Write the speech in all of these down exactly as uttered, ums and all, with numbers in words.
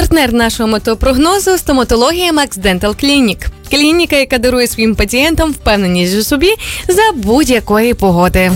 Партнер нашого метеопрогнозу – стоматологія Max Dental Clinic. Клініка, яка дарує своїм пацієнтам впевненість у собі за будь-якої погоди.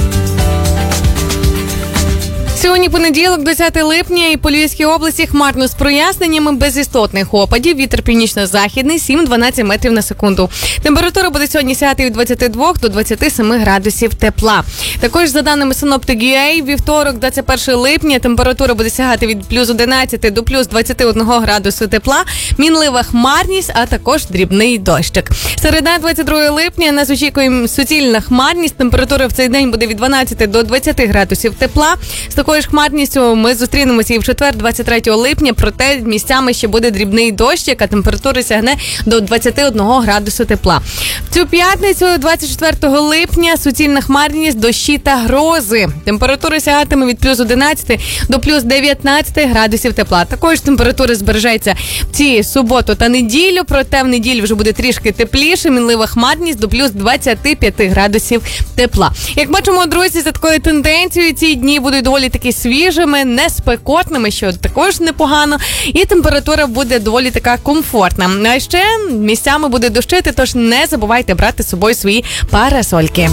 Сьогодні понеділок, десяте липня, і по Львівській області хмарно з проясненнями, без істотних опадів, вітер північно-західний сім-дванадцять метрів на секунду. Температура буде сьогодні сягати від двадцяти двох до двадцяти семи градусів тепла. Також, за даними Synoptic.ua, вівторок, двадцять перше липня, температура буде сягати від плюс одинадцяти до плюс двадцяти одного градусу тепла, мінлива хмарність, а також дрібний дощик. Середа, двадцять друге липня, нас очікує суцільна хмарність, температура в цей день буде від дванадцяти до двадцяти градусів тепла. З такою ж хмарністю ми зустрінемося і в четвер, двадцять третього липня, проте місцями ще буде дрібний дощик, а температура сягне до двадцяти одного градусу тепла. В цю п'ятницю, двадцять четвертого липня, суцільна хмарність, дощі та грози. Температура сягатиме від плюс одинадцяти до плюс дев'ятнадцяти градусів тепла. Також температура збережеться в ці суботу та неділю, проте в неділю вже буде трішки тепліше, мінлива хмарність до плюс двадцяти п'яти градусів тепла. Як бачимо, друзі, за такою тенденцією ці дні будуть доволі таки свіжими, не спекотними, що також непогано, і температура буде доволі така комфортна. А ще місцями буде дощити, тож не забувайте брати з собою свої парасольки.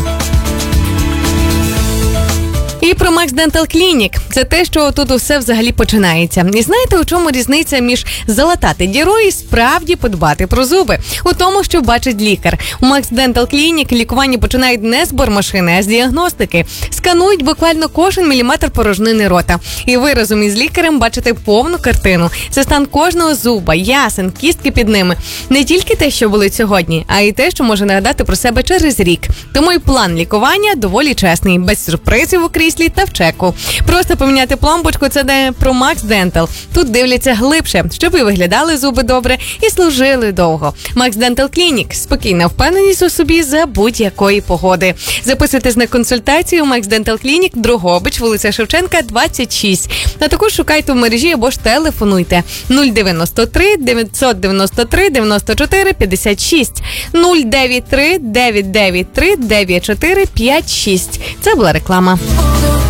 І про Max Dental Clinic. Це те, що тут усе взагалі починається. І знаєте, у чому різниця між залатати діру і справді подбати про зуби? У тому, що бачить лікар. У Max Dental Clinic лікування починають не з бормашини, а з діагностики. Сканують буквально кожен міліметр порожнини рота. І ви разом із лікарем бачите повну картину. Це стан кожного зуба, ясен, кістки під ними. Не тільки те, що болить сьогодні, а й те, що може нагадати про себе через рік. Тому і план лікування доволі чесний, без сюрпризів у кріслі та в чеку. Просто поміняти пломбочку – це не про Max Dental. Тут дивляться глибше, щоб і виглядали зуби добре, і служили довго. Max Dental Clinic – спокійна впевненість у собі за будь-якої погоди. Записуйтесь на консультацію у Max Dental Clinic, Дрогобич, вулиця Шевченка, двадцять шість. А також шукайте в мережі або ж телефонуйте нуль дев'яносто три дев'ятсот дев'яносто три дев'яносто чотири п'ятдесят шість нуль дев'ять три дев'ять дев'ять три дев'ять чотири п'ять шість. Це була реклама.